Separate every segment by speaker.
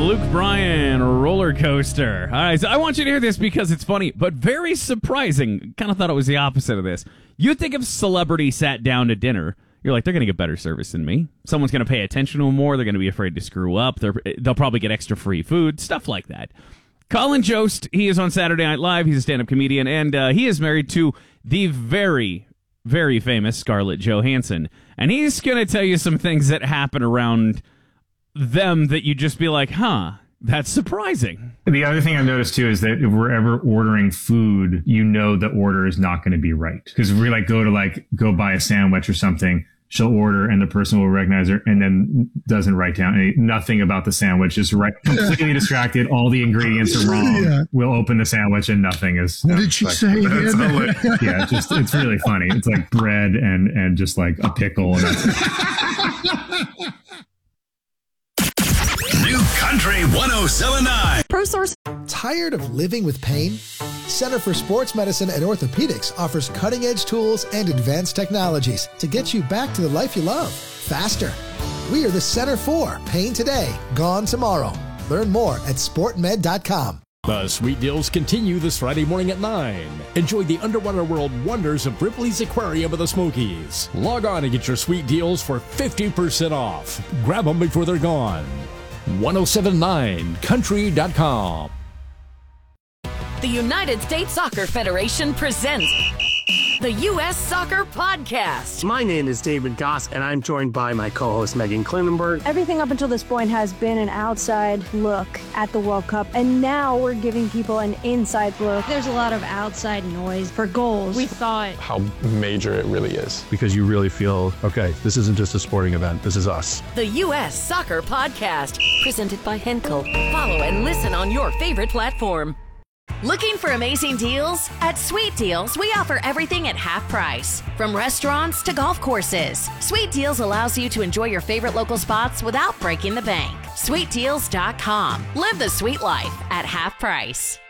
Speaker 1: Luke Bryan roller coaster. All right, so I want you to hear this because it's funny, but very surprising. Kind of thought it was the opposite of this. You'd think if celebrity sat down to dinner, you're like, they're going to get better service than me. Someone's going to pay attention to them more. They're going to be afraid to screw up. They'll probably get extra free food, stuff like that. Colin Jost, he is on Saturday Night Live. He's a stand-up comedian, and he is married to the very, very famous Scarlett Johansson. And he's going to tell you some things that happen around them that you just be like, huh, that's surprising.
Speaker 2: The other thing I've noticed too is that if we're ever ordering food, you know the order is not going to be right. Because if we go buy a sandwich or something, she'll order and the person will recognize her and then doesn't write down nothing about the sandwich. Just completely distracted. All the ingredients are wrong. Yeah. We'll open the sandwich and nothing is.
Speaker 3: What did she say?
Speaker 2: Yeah, it's really funny. It's like bread and just like a pickle. And that's
Speaker 4: New Country 107.9.
Speaker 5: ProSource.
Speaker 6: Tired of living with pain? Center for Sports Medicine and Orthopedics offers cutting-edge tools and advanced technologies to get you back to the life you love faster. We are the Center for Pain Today, Gone Tomorrow. Learn more at sportmed.com.
Speaker 7: The sweet deals continue this Friday morning at 9. Enjoy the underwater world wonders of Ripley's Aquarium of the Smokies. Log on and get your sweet deals for 50% off. Grab them before they're gone. 1079country.com.
Speaker 5: The United States Soccer Federation presents the U.S. Soccer Podcast.
Speaker 8: My name is David Goss, and I'm joined by my co-host Megan Klinenberg.
Speaker 9: Everything up until this point has been an outside look at the World Cup, and now we're giving people an inside look.
Speaker 10: There's a lot of outside noise for goals.
Speaker 11: We thought
Speaker 12: how major it really is.
Speaker 13: Because you really feel, okay, this isn't just a sporting event, this is us.
Speaker 5: The U.S. Soccer Podcast, presented by Henkel. Follow and listen on your favorite platform. Looking for amazing deals? At Sweet Deals, we offer everything at half price. From restaurants to golf courses, Sweet Deals allows you to enjoy your favorite local spots without breaking the bank. SweetDeals.com. Live the sweet life at half price.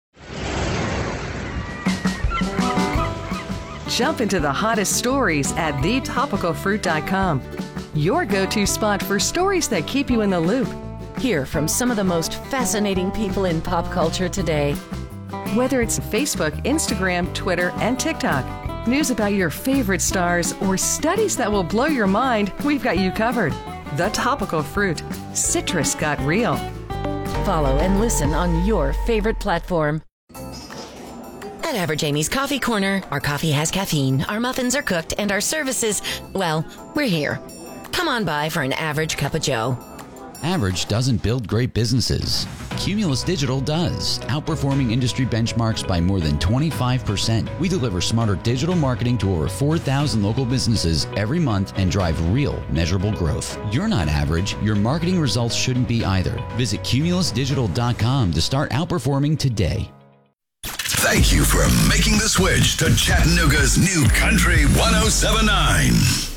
Speaker 14: Jump into the hottest stories at thetopicalfruit.com. Your go-to spot for stories that keep you in the loop.
Speaker 5: Hear from some of the most fascinating people in pop culture today.
Speaker 14: Whether it's Facebook, Instagram, Twitter, and TikTok, news about your favorite stars, or studies that will blow your mind, we've got you covered. The Topical Fruit. Citrus got real.
Speaker 5: Follow and listen on your favorite platform. At Average Amy's Coffee Corner, our coffee has caffeine, our muffins are cooked, and our services, well, we're here. Come on by for an average cup of joe.
Speaker 15: Average doesn't build great businesses. Cumulus Digital does, outperforming industry benchmarks by more than 25%. We deliver smarter digital marketing to over 4,000 local businesses every month and drive real, measurable growth. You're not average. Your marketing results shouldn't be either. Visit cumulusdigital.com to start outperforming today.
Speaker 4: Thank you for making the switch to Chattanooga's New Country 107.9.